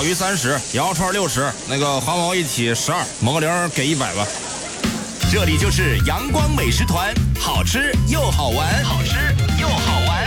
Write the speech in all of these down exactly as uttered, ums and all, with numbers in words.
鲍鱼三十，羊肉串六十，那个黄毛一体十二，蒙个零给一百吧。 这里就是阳光美食团，好吃又好玩，好吃又好玩。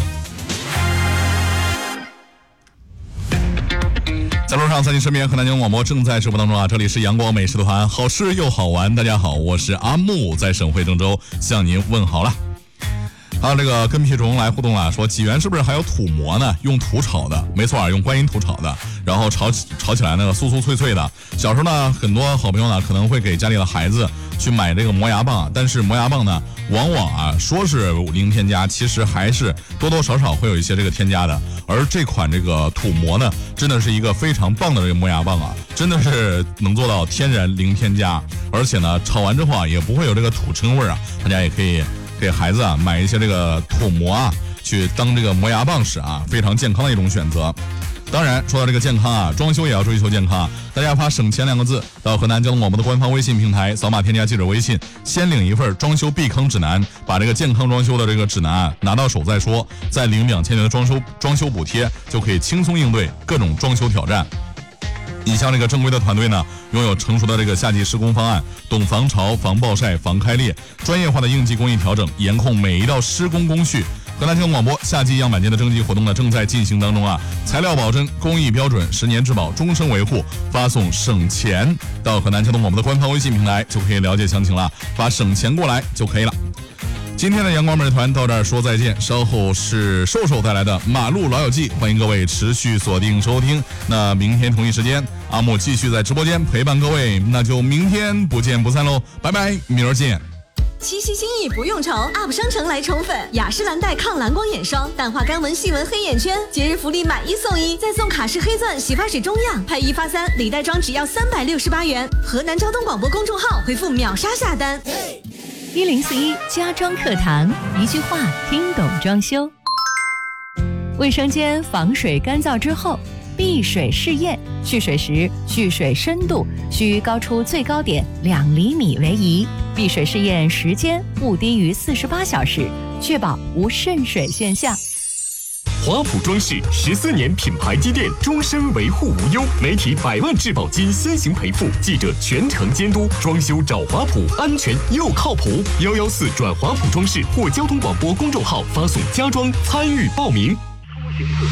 在路上，在你身边，河南交通广播正在直播当中啊！这里是阳光美食团，好吃又好玩。大家好，我是阿木，在省会郑州向您问好了。好，这个跟屁虫来互动了，说济源是不是还有土馍呢？用土炒的，没错啊，用观音土炒的，然后炒炒起来那个酥酥脆脆的。小时候呢，很多好朋友呢可能会给家里的孩子去买这个磨牙棒，但是磨牙棒呢，往往啊说是零添加，其实还是多多少少会有一些这个添加的。而这款这个土馍呢，真的是一个非常棒的这个磨牙棒啊，真的是能做到天然零添加，而且呢，炒完之后啊也不会有这个土碜味儿啊，大家也可以给孩子啊买一些这个土馍啊，去当这个磨牙棒使啊，非常健康的一种选择。当然，说到这个健康啊，装修也要追求健康啊。大家发省钱两个字到河南交通广播的官方微信平台，扫码添加记者微信，先领一份装修避坑指南，把这个健康装修的这个指南啊拿到手再说，再领两千元的装修装修补贴，就可以轻松应对各种装修挑战。以上这个正规的团队呢，拥有成熟的这个夏季施工方案，懂防潮、防暴晒、防开裂，专业化的应急工艺调整，严控每一道施工工序。河南交通广播夏季样板间的征集活动呢正在进行当中啊，材料保真，工艺标准，十年质保，终身维护。发送省钱到河南交通广播的官方微信平台就可以了解详情了，发省钱过来就可以了。今天的阳光美食团到这儿说再见，稍后是瘦瘦带来的马路老友记，欢迎各位持续锁定收听。那明天同一时间，阿木继续在直播间陪伴各位，那就明天不见不散喽，拜拜，明儿见。 七夕心意不用愁 ，U P 商城来宠粉，雅诗兰黛抗蓝光眼霜，淡化干纹细纹黑眼圈，节日福利买一送一，再送卡式黑钻洗发水中样，配一发三，礼袋装只要三百六十八元。河南交通广播公众号回复秒杀下单。 一零四一家装课堂，一句话听懂装修。卫生间防水干燥之后，闭水试验，蓄水时蓄水深度需高出最高点两厘米为宜，闭水试验时间不低于四十八小时，确保无渗水现象。 华普装饰十四年品牌积淀，终身维护无忧，媒体百万质保金先行赔付，记者全程监督，装修找华普，安全又靠谱。幺幺四转华普装饰或交通广播公众号发送家装参与报名。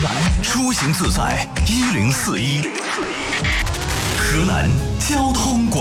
出行自在一零四一，河南交通广播。